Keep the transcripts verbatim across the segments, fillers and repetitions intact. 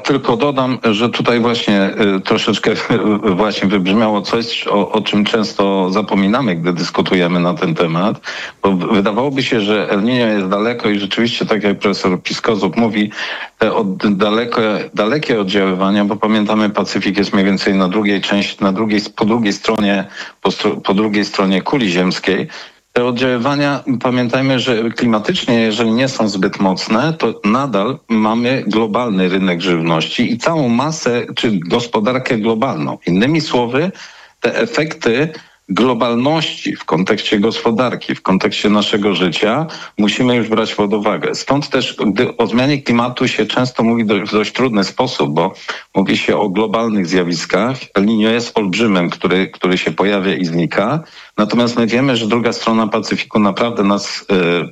tylko dodam, że tutaj właśnie y, troszeczkę y, właśnie wybrzmiało coś, o, o czym często zapominamy, gdy dyskutujemy na ten temat, bo wydawałoby się, że El Niño jest daleko i rzeczywiście, tak jak profesor Piskozub mówi, te od, daleko, dalekie oddziaływania, bo pamiętamy, Pacyfik jest mniej więcej na drugiej części, na drugiej, po drugiej stronie, po, stro, po drugiej stronie kuli ziemskiej. Te oddziaływania, pamiętajmy, że klimatycznie, jeżeli nie są zbyt mocne, to nadal mamy globalny rynek żywności i całą masę, czy gospodarkę globalną. Innymi słowy, te efekty globalności w kontekście gospodarki, w kontekście naszego życia musimy już brać pod uwagę. Stąd też, gdy o zmianie klimatu się często mówi w dość trudny sposób, bo mówi się o globalnych zjawiskach. El Niño jest olbrzymem, który, który się pojawia i znika. Natomiast my wiemy, że druga strona Pacyfiku naprawdę nas,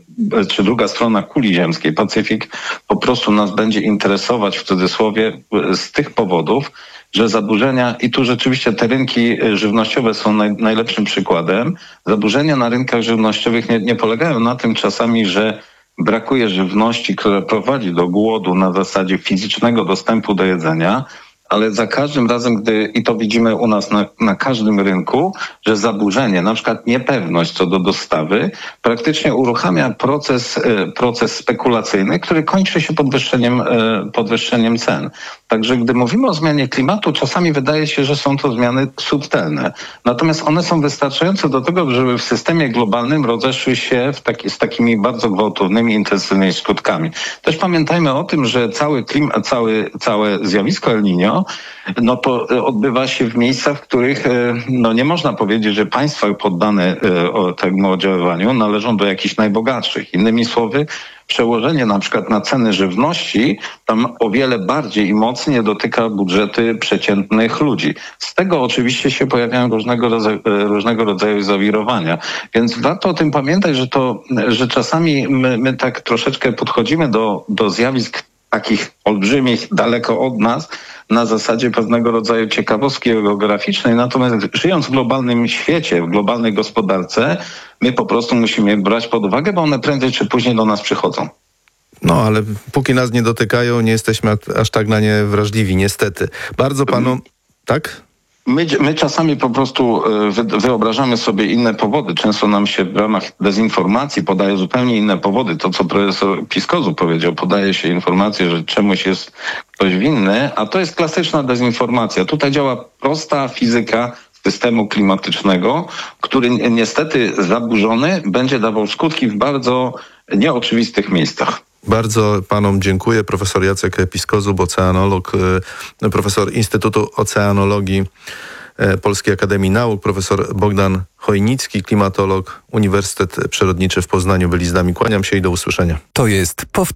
czy druga strona kuli ziemskiej, Pacyfik, po prostu nas będzie interesować w cudzysłowie z tych powodów, że zaburzenia, i tu rzeczywiście te rynki żywnościowe są naj, najlepszym przykładem, zaburzenia na rynkach żywnościowych nie, nie polegają na tym czasami, że brakuje żywności, która prowadzi do głodu na zasadzie fizycznego dostępu do jedzenia, ale za każdym razem, gdy, i to widzimy u nas na, na każdym rynku, że zaburzenie, na przykład niepewność co do dostawy, praktycznie uruchamia proces, proces spekulacyjny, który kończy się podwyższeniem, podwyższeniem cen. Także gdy mówimy o zmianie klimatu, czasami wydaje się, że są to zmiany subtelne. Natomiast one są wystarczające do tego, żeby w systemie globalnym rozeszły się w taki, z takimi bardzo gwałtownymi, intensywnymi skutkami. Też pamiętajmy o tym, że cały klimat, cały, całe zjawisko El Niño no to odbywa się w miejscach, w których no nie można powiedzieć, że państwa poddane temu oddziaływaniu należą do jakichś najbogatszych. Innymi słowy, przełożenie na przykład na ceny żywności tam o wiele bardziej i mocniej dotyka budżety przeciętnych ludzi. Z tego oczywiście się pojawiają różnego rodzaju, różnego rodzaju zawirowania. Więc warto o tym pamiętać, że to, że czasami my, my tak troszeczkę podchodzimy do, do zjawisk takich olbrzymich, daleko od nas, na zasadzie pewnego rodzaju ciekawostki geograficznej. Natomiast żyjąc w globalnym świecie, w globalnej gospodarce, my po prostu musimy brać pod uwagę, bo one prędzej czy później do nas przychodzą. No, ale póki nas nie dotykają, nie jesteśmy aż tak na nie wrażliwi, niestety. Bardzo panu... Tak? My, my czasami po prostu wy, wyobrażamy sobie inne powody. Często nam się w ramach dezinformacji podaje zupełnie inne powody. To, co profesor Piskozub powiedział, podaje się informację, że czemuś jest ktoś winny, a to jest klasyczna dezinformacja. Tutaj działa prosta fizyka systemu klimatycznego, który niestety zaburzony będzie dawał skutki w bardzo nieoczywistych miejscach. Bardzo panom dziękuję. Profesor Jacek Piskozub, oceanolog, profesor Instytutu Oceanologii Polskiej Akademii Nauk, profesor Bogdan Chojnicki, klimatolog, Uniwersytet Przyrodniczy w Poznaniu byli z nami. Kłaniam się i do usłyszenia. To jest powtórka.